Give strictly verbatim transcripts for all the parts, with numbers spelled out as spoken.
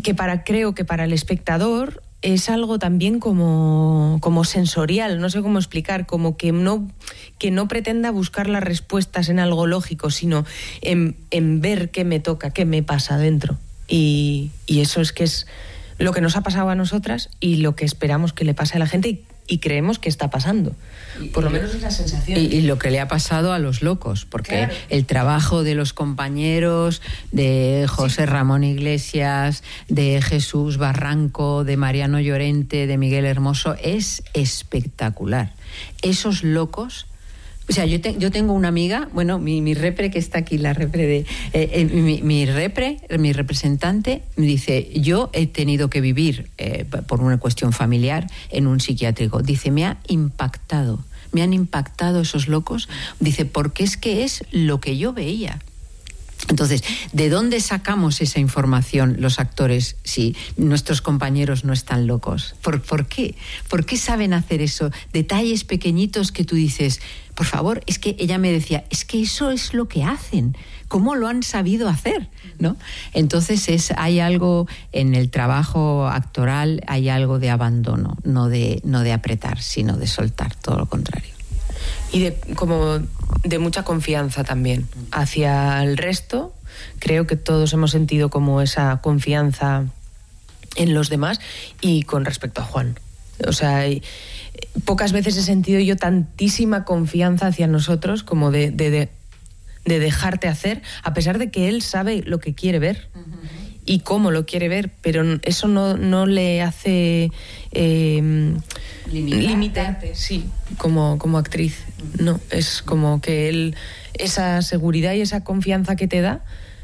que para, creo que para el espectador es algo también como, como sensorial, no sé cómo explicar, como que no, que no pretenda buscar las respuestas en algo lógico, sino en, en ver qué me toca, qué me pasa dentro. Y, y eso es que es lo que nos ha pasado a nosotras y lo que esperamos que le pase a la gente y, y creemos que está pasando. Por lo menos es la sensación. Y, y lo que le ha pasado a los locos, porque claro, el trabajo de los compañeros, de José sí. Ramón Iglesias, de Jesús Barranco, de Mariano Llorente, de Miguel Hermoso, es espectacular. Esos locos... O sea, yo, te, yo tengo una amiga, bueno, mi, mi repre que está aquí, la repre de... Eh, eh, mi, mi repre, mi representante, me dice, yo he tenido que vivir, eh, por una cuestión familiar, en un psiquiátrico. Dice, me ha impactado, me han impactado esos locos. Dice, porque es que es lo que yo veía. Entonces, ¿de dónde sacamos esa información los actores si nuestros compañeros no están locos? ¿Por, por qué? ¿Por qué saben hacer eso? Detalles pequeñitos que tú dices, por favor, es que ella me decía, es que eso es lo que hacen, ¿cómo lo han sabido hacer? ¿No? Entonces es, hay algo en el trabajo actoral, hay algo de abandono, no de, no de apretar, sino de soltar, todo lo contrario. Y de, como de mucha confianza también hacia el resto. Creo que todos hemos sentido como esa confianza en los demás y con respecto a Juan. O sea, pocas veces he sentido yo tantísima confianza hacia nosotros como de, de, de, de dejarte hacer, a pesar de que él sabe lo que quiere ver. Uh-huh. Y cómo lo quiere ver, pero eso no, no le hace eh, limitarte, sí, como, como actriz. No, es como que él, esa seguridad y esa confianza que te da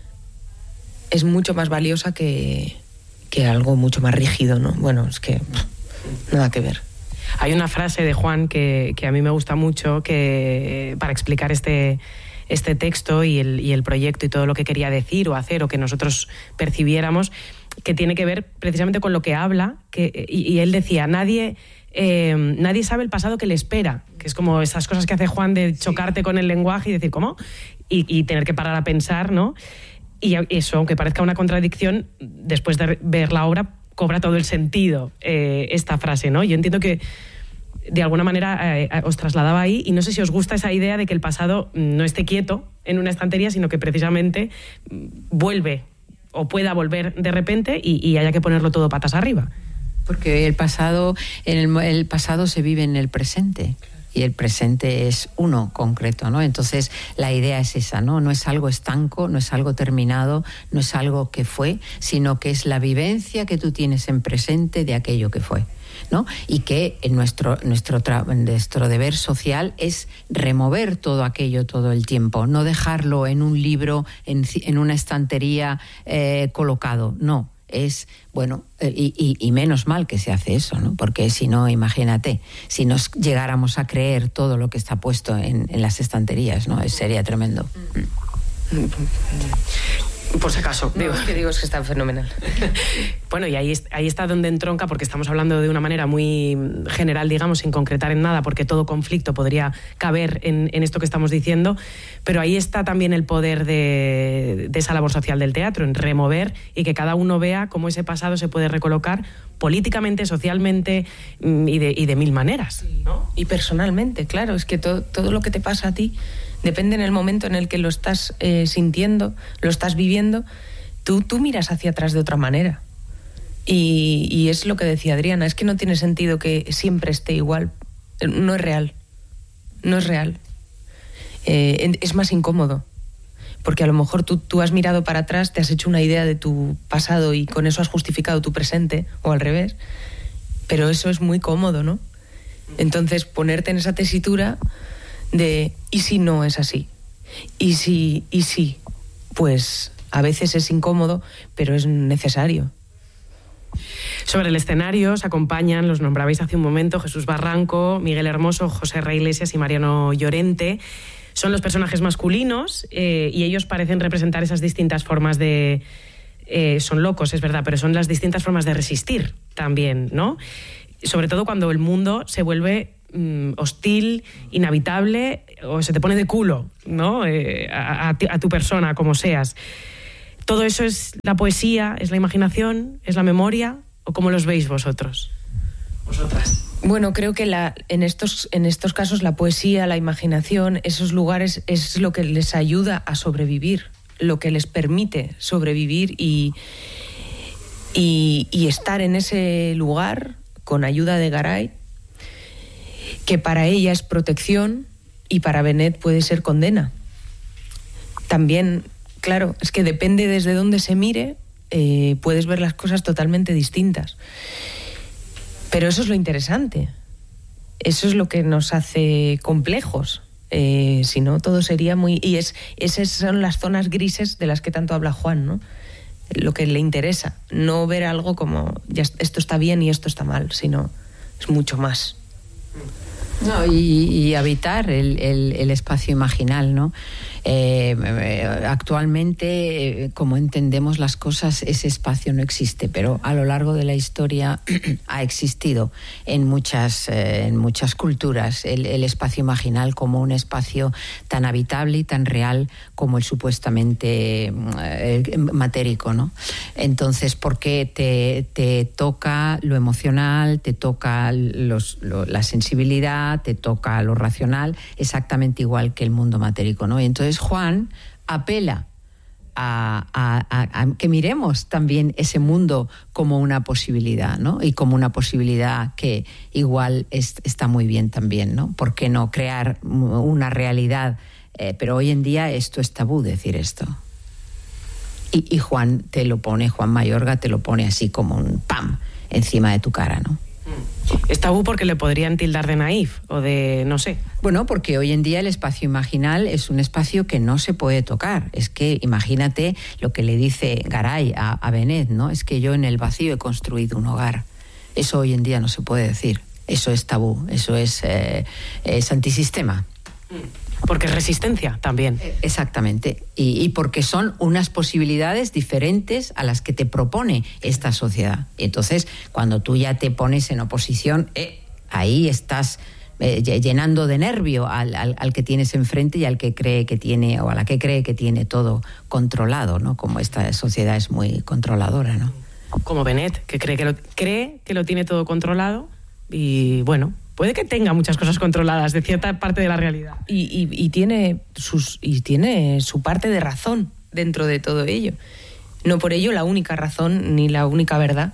es mucho más valiosa que, que algo mucho más rígido, ¿no? Bueno, es que pff, nada que ver. Hay una frase de Juan que, que a mí me gusta mucho que para explicar este... este texto y el, y el proyecto y todo lo que quería decir o hacer o que nosotros percibiéramos, que tiene que ver precisamente con lo que habla, que, y, y él decía, nadie, eh, nadie sabe el pasado que le espera, que es como esas cosas que hace Juan de chocarte sí. con el lenguaje y decir, ¿cómo? Y, y tener que parar a pensar, ¿no? Y eso, aunque parezca una contradicción, después de ver la obra, cobra todo el sentido eh, esta frase, ¿no? Yo entiendo que de alguna manera eh, os trasladaba ahí y no sé si os gusta esa idea de que el pasado no esté quieto en una estantería, sino que precisamente vuelve o pueda volver de repente y, y haya que ponerlo todo patas arriba. Porque el pasado, en el, el pasado se vive en el presente. Y el presente es uno concreto, ¿no? Entonces la idea es esa, ¿no? No es algo estanco, no es algo terminado, no es algo que fue, sino que es la vivencia que tú tienes en presente de aquello que fue, ¿no? Y que en nuestro, nuestro, tra- nuestro deber social es remover todo aquello todo el tiempo, no dejarlo en un libro, en, en una estantería eh, colocado, no. Es, bueno, y, y, y menos mal que se hace eso, ¿no? Porque si no, imagínate, si nos llegáramos a creer todo lo que está puesto en, en las estanterías, ¿no? Sería tremendo. Por si acaso. No, digo, es que digo es que está fenomenal. Bueno, y ahí, ahí está donde entronca, porque estamos hablando de una manera muy general, digamos, sin concretar en nada, porque todo conflicto podría caber en, en esto que estamos diciendo, pero ahí está también el poder de, de esa labor social del teatro, en remover y que cada uno vea cómo ese pasado se puede recolocar políticamente, socialmente y de, y de mil maneras, ¿no? Y personalmente, claro, es que todo, todo lo que te pasa a ti depende en el momento en el que lo estás eh, sintiendo, lo estás viviendo, tú, tú miras hacia atrás de otra manera. Y, y es lo que decía Adriana, es que no tiene sentido que siempre esté igual. No es real. No es real. Eh, es más incómodo. Porque a lo mejor tú, tú has mirado para atrás, te has hecho una idea de tu pasado y con eso has justificado tu presente, o al revés. Pero eso es muy cómodo, ¿no? Entonces, ponerte en esa tesitura de ¿y si no es así? ¿Y si, y si? Pues a veces es incómodo, pero es necesario. Sobre el escenario os acompañan, los nombrabais hace un momento, Jesús Barranco, Miguel Hermoso, José Ra Iglesias y Mariano Llorente. Son los personajes masculinos eh, y ellos parecen representar esas distintas formas de... Eh, son locos, es verdad, pero son las distintas formas de resistir también, ¿no? Sobre todo cuando el mundo se vuelve hostil, inhabitable o se te pone de culo, ¿no? Eh, a, a, a tu persona, como seas. ¿Todo eso es la poesía, es la imaginación, es la memoria? ¿O cómo los veis vosotros? Vosotras. Bueno, creo que la, en, estos, en estos casos la poesía, la imaginación, esos lugares es lo que les ayuda a sobrevivir, lo que les permite sobrevivir y, y, y estar en ese lugar con ayuda de Garay, que para ella es protección y para Benet puede ser condena. También, claro, es que depende desde dónde se mire, eh, puedes ver las cosas totalmente distintas. Pero eso es lo interesante, eso es lo que nos hace complejos, eh, si no todo sería muy... Y es, esas son las zonas grises de las que tanto habla Juan, ¿no? Lo que le interesa, no ver algo como ya esto está bien y esto está mal, sino es mucho más. No, y, y habitar el, el, el espacio imaginal, ¿no? Eh, actualmente, eh, como entendemos las cosas, ese espacio no existe, pero a lo largo de la historia ha existido en muchas, eh, en muchas culturas el, el espacio imaginal como un espacio tan habitable y tan real como el supuestamente eh, matérico, ¿no? Entonces, porque te, te toca lo emocional, te toca los, lo, la sensibilidad, te toca lo racional, exactamente igual que el mundo matérico, ¿no? Y entonces Juan apela a, a, a, a que miremos también ese mundo como una posibilidad, ¿no? Y como una posibilidad que igual es, está muy bien también, ¿no? ¿Por qué no crear una realidad? Eh, pero hoy en día esto es tabú, decir esto. Y, y Juan te lo pone, Juan Mayorga te lo pone así como un pam encima de tu cara, ¿no? Es tabú porque le podrían tildar de naif o de no sé. Bueno, porque hoy en día el espacio imaginal es un espacio que no se puede tocar. Es que imagínate lo que le dice Garay a, a Benet, ¿no? Es que yo en el vacío he construido un hogar. Eso hoy en día no se puede decir. Eso es tabú, eso es, eh, es antisistema. Porque es resistencia también. Exactamente. Y, y porque son unas posibilidades diferentes a las que te propone esta sociedad. Entonces, cuando tú ya te pones en oposición, eh, ahí estás eh, llenando de nervio al, al, al que tienes enfrente y al que cree que tiene, o a la que cree que tiene todo controlado, ¿no? Como esta sociedad es muy controladora, ¿no? Como Benet, que cree que lo, cree que lo tiene todo controlado y, bueno, puede que tenga muchas cosas controladas de cierta parte de la realidad. Y, y, y, tiene, sus, y tiene su parte de razón dentro de todo ello. No por ello la única razón ni la única verdad.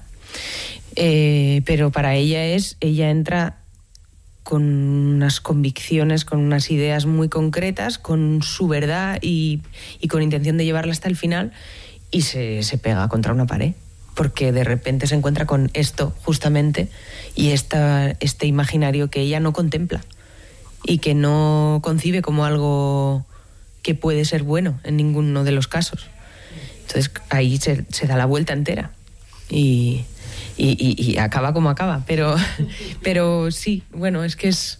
Eh, pero para ella es, ella entra con unas convicciones, con unas ideas muy concretas, con su verdad y, y con intención de llevarla hasta el final, y se, se pega contra una pared. Porque de repente se encuentra con esto justamente y esta, este imaginario que ella no contempla y que no concibe como algo que puede ser bueno en ninguno de los casos. Entonces ahí se, se da la vuelta entera y, y, y, y acaba como acaba. Pero, pero sí, bueno, es que es...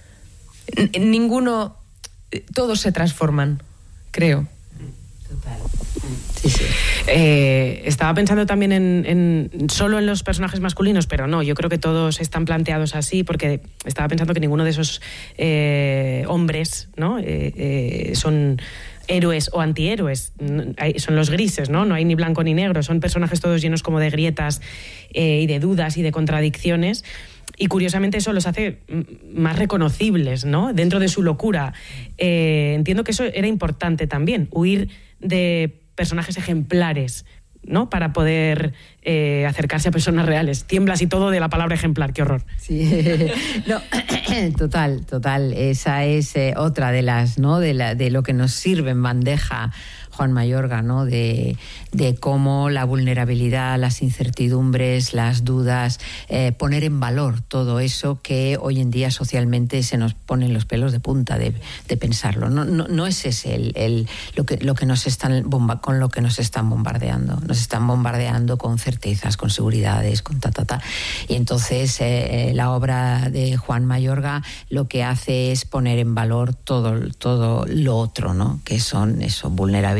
Ninguno... Todos se transforman, creo. Total. Sí, sí. Eh, estaba pensando también en, en solo en los personajes masculinos, pero no, yo creo que todos están planteados así, porque estaba pensando que ninguno de esos eh, hombres, ¿no? Eh, eh, son héroes o antihéroes, son los grises, ¿no? No hay ni blanco ni negro, son personajes todos llenos como de grietas eh, y de dudas y de contradicciones. Y curiosamente eso los hace más reconocibles, ¿no? Dentro de su locura. Eh, entiendo que eso era importante también, huir de personajes ejemplares, ¿no? Para poder eh, acercarse a personas reales. Tiemblas y todo de la palabra ejemplar, qué horror. Sí, no, total, total. Esa es eh, otra de las, ¿no? De, la, de lo que nos sirve en bandeja Juan Mayorga, ¿no? De, de cómo la vulnerabilidad, las incertidumbres, las dudas, eh, poner en valor todo eso que hoy en día socialmente se nos ponen los pelos de punta de, de pensarlo. No, no, no es ese el, el, lo, que, lo que nos están bomba, con lo que nos están bombardeando. Nos están bombardeando con certezas, con seguridades, con ta, ta, ta. Y entonces eh, la obra de Juan Mayorga lo que hace es poner en valor todo, todo lo otro, ¿no? Que son eso, vulnerabilidad,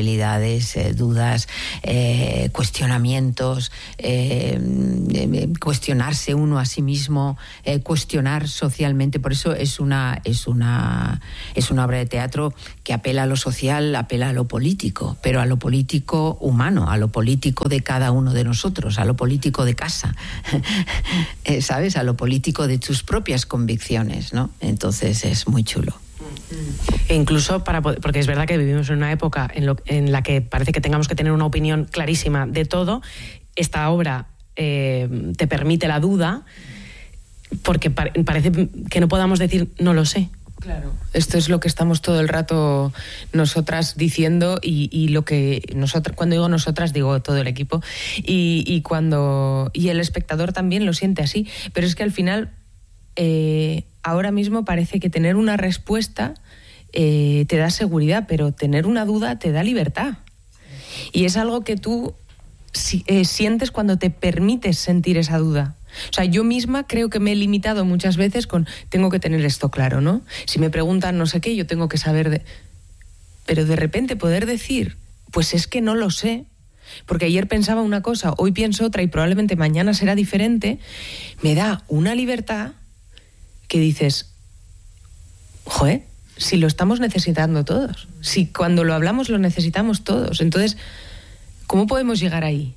vulnerabilidades, eh, dudas, eh, cuestionamientos, eh, eh, cuestionarse uno a sí mismo, eh, cuestionar socialmente. Por eso es una, es una, es una obra de teatro que apela a lo social, apela a lo político, pero a lo político humano, a lo político de cada uno de nosotros, a lo político de casa, ¿sabes? A lo político de tus propias convicciones, ¿no? Entonces es muy chulo. E incluso para poder, porque es verdad que vivimos en una época en, lo, en la que parece que tengamos que tener una opinión clarísima de todo. Esta obra eh, te permite la duda, porque pa- parece que no podamos decir no lo sé. Claro, esto es lo que estamos todo el rato nosotras diciendo y, y lo que nosotras, cuando digo nosotras digo todo el equipo y, y cuando y el espectador también lo siente así, pero es que al final eh, ahora mismo parece que tener una respuesta eh, te da seguridad, pero tener una duda te da libertad y es algo que tú si, eh, sientes cuando te permites sentir esa duda. O sea, yo misma creo que me he limitado muchas veces con tengo que tener esto claro, ¿no? Si me preguntan no sé qué, yo tengo que saber de... Pero de repente poder decir, pues es que no lo sé, porque ayer pensaba una cosa, hoy pienso otra y probablemente mañana será diferente, me da una libertad que dices, joder, si lo estamos necesitando todos, si cuando lo hablamos lo necesitamos todos, entonces, ¿cómo podemos llegar ahí?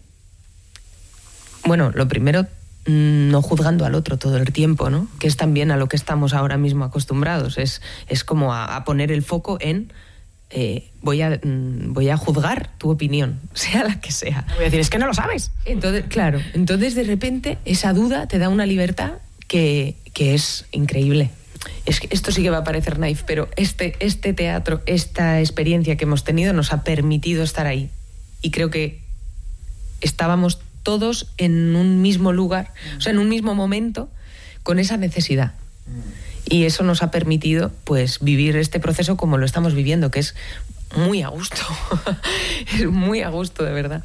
Bueno, lo primero, no juzgando al otro todo el tiempo, ¿no? Que es también a lo que estamos ahora mismo acostumbrados. Es, es como a, a poner el foco en eh, voy a mm, voy a juzgar tu opinión, sea la que sea. Voy a decir, es que no lo sabes. Entonces, claro, entonces de repente esa duda te da una libertad que, que es increíble. Es que esto sí que va a parecer naif, pero este, este teatro, esta experiencia que hemos tenido nos ha permitido estar ahí. Y creo que estábamos todos en un mismo lugar, o sea, en un mismo momento, con esa necesidad. Y eso nos ha permitido, pues, vivir este proceso como lo estamos viviendo, que es muy a gusto. Es muy a gusto, de verdad.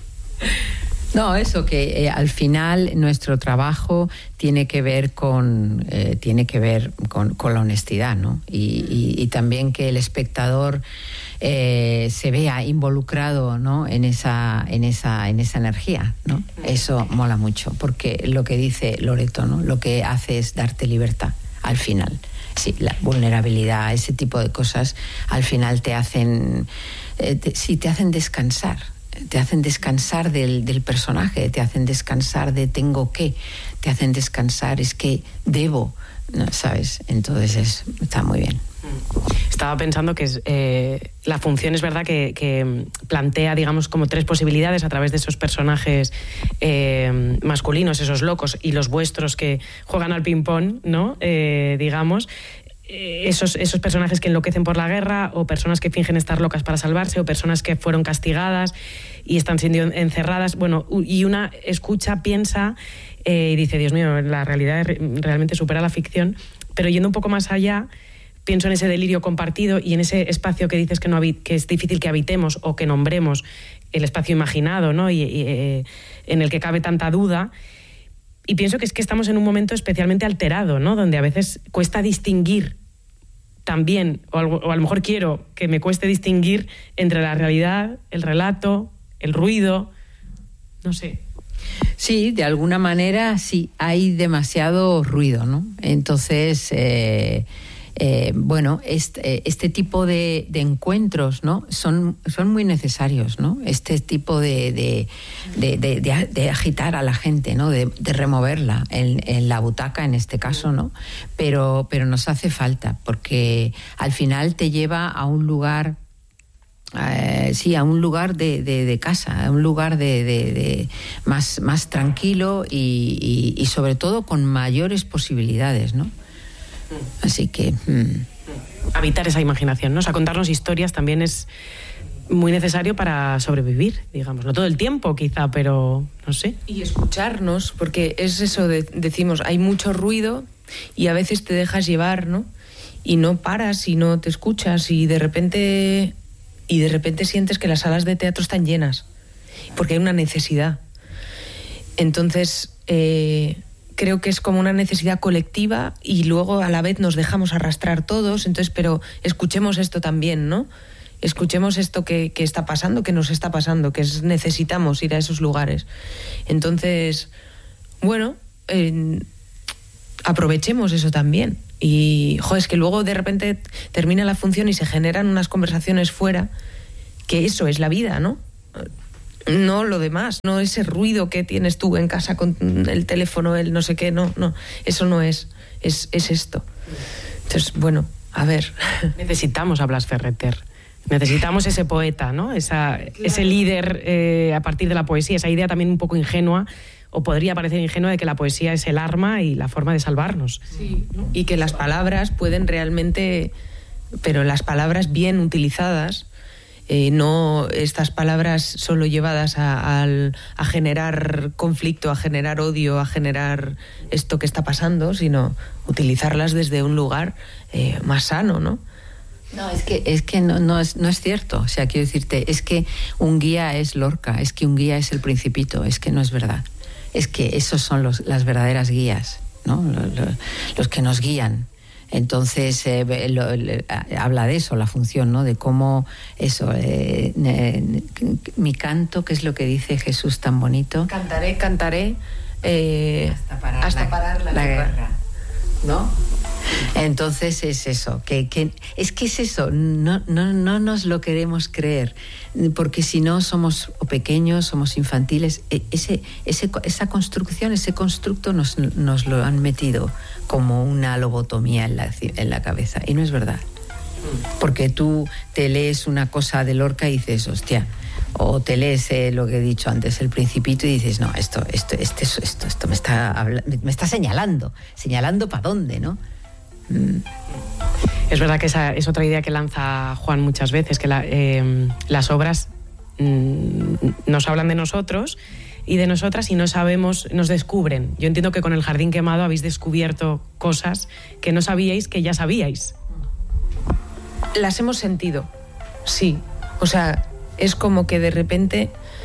No, eso que eh, al final nuestro trabajo tiene que ver con eh, tiene que ver con, con la honestidad, ¿no? Y, y, y también que el espectador eh, se vea involucrado, ¿no? En esa en esa en esa energía, ¿no? Eso mola mucho, porque lo que dice Loreto, ¿no? Lo que hace es darte libertad al final. Sí, la vulnerabilidad, ese tipo de cosas, al final te hacen eh, te, sí te hacen descansar. Te hacen descansar del, del personaje, te hacen descansar de tengo que, te hacen descansar es que debo, ¿no? ¿Sabes? Entonces es, está muy bien. Estaba pensando que es, eh, la función es verdad que, que plantea, digamos, como tres posibilidades a través de esos personajes eh, masculinos, esos locos, y los vuestros que juegan al ping-pong, ¿no? Eh, digamos... Esos, esos personajes que enloquecen por la guerra, o personas que fingen estar locas para salvarse, o personas que fueron castigadas y están siendo encerradas. Bueno, y una escucha, piensa eh, y dice, Dios mío, la realidad realmente supera la ficción. Pero yendo un poco más allá, pienso en ese delirio compartido y en ese espacio que dices que, no habit- que es difícil que habitemos o que nombremos, el espacio imaginado, ¿no? y, y eh, en el que cabe tanta duda. Y pienso que es que estamos en un momento especialmente alterado, ¿no? Donde a veces cuesta distinguir también, o, algo, o a lo mejor quiero que me cueste distinguir entre la realidad, el relato, el ruido, no sé. Sí, de alguna manera sí, hay demasiado ruido, ¿no? Entonces, eh, eh, bueno, este, este tipo de, de encuentros, ¿no? Son, son muy necesarios, ¿no? Este tipo de, de, de, de, de, de agitar a la gente, ¿no? De, de removerla en, en la butaca, en este caso, ¿no? Pero, pero nos hace falta, porque al final te lleva a un lugar... Eh, sí, a un lugar de, de, de casa, a un lugar de, de, de más, más tranquilo y, y, y sobre todo con mayores posibilidades, ¿no? Así que... Hmm. Habitar esa imaginación, ¿no? O sea, contarnos historias también es muy necesario para sobrevivir, digamos. No todo el tiempo, quizá, pero no sé. Y escucharnos, porque es eso, de, decimos, hay mucho ruido y a veces te dejas llevar, ¿no? Y no paras y no te escuchas y de repente... Y de repente sientes que las salas de teatro están llenas, porque hay una necesidad. Entonces, eh, creo que es como una necesidad colectiva y luego a la vez nos dejamos arrastrar todos, entonces, pero escuchemos esto también, ¿no? escuchemos esto que, que está pasando, que nos está pasando, que es, necesitamos ir a esos lugares. Entonces, bueno, eh, aprovechemos eso también. Y, jo, es que luego de repente termina la función y se generan unas conversaciones fuera, que eso es la vida, ¿no? No lo demás, no ese ruido que tienes tú en casa con el teléfono, el no sé qué, no, no, eso no es, es, es esto. Entonces, bueno, a ver. Necesitamos a Blas Ferreter, necesitamos ese poeta, ¿no? Esa, claro. Ese líder eh, a partir de la poesía, esa idea también un poco ingenua, o podría parecer ingenua, de que la poesía es el arma y la forma de salvarnos. Sí, ¿no? Y que las palabras pueden realmente, pero las palabras bien utilizadas, Eh, no estas palabras solo llevadas a, a, a generar conflicto, a generar odio, a generar esto que está pasando, sino utilizarlas desde un lugar eh, más sano, ¿no? No, es que, es que no, no, es, no es cierto. O sea, quiero decirte, es que un guía es Lorca, es que un guía es El Principito, es que no es verdad. Es que esos son los, las verdaderas guías, ¿no? Los, los, los que nos guían. Entonces, eh, lo, lo, habla de eso, la función, ¿no? De cómo eso, eh, eh, mi canto, ¿qué es lo que dice Jesús tan bonito? Cantaré, cantaré, eh, hasta parar, hasta la, parar la, la guerra. guerra, ¿no? Entonces es eso, que, que es que es eso, no, no, no nos lo queremos creer, porque si no somos o pequeños, somos infantiles. Ese, ese, esa construcción, ese constructo nos, nos lo han metido como una lobotomía en la, en la cabeza, y no es verdad. Porque tú te lees una cosa de Lorca y dices, hostia, o te lees eh, lo que he dicho antes, El Principito, y dices, no, esto, esto, esto, esto, esto me está, me está señalando, señalando para dónde, ¿no? Es verdad que esa es otra idea que lanza Juan muchas veces, que la, eh, las obras mm, nos hablan de nosotros y de nosotras y no sabemos, nos descubren. Yo entiendo que con El Jardín Quemado habéis descubierto cosas que no sabíais que ya sabíais. Las hemos sentido, sí. O sea, es como que de repente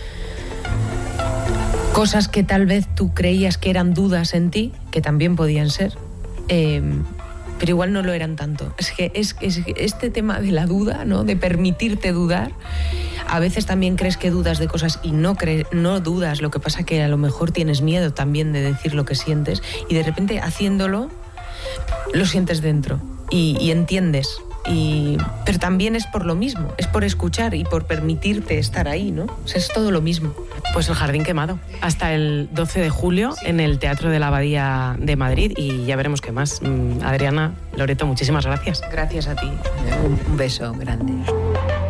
cosas que tal vez tú creías que eran dudas en ti, que también podían ser, eh, pero igual no lo eran tanto. Es que es, es este tema de la duda, ¿no? De permitirte dudar. A veces también crees que dudas de cosas y no, crees, no dudas. Lo que pasa que a lo mejor tienes miedo también de decir lo que sientes y de repente haciéndolo lo sientes dentro y, y entiendes. Y, pero también es por lo mismo, es por escuchar y por permitirte estar ahí, ¿no? O sea, es todo lo mismo. Pues El Jardín Quemado, hasta el doce de julio en el Teatro de la Abadía de Madrid, y ya veremos qué más. Adriana, Loreto, muchísimas gracias. Gracias a ti. Un beso grande.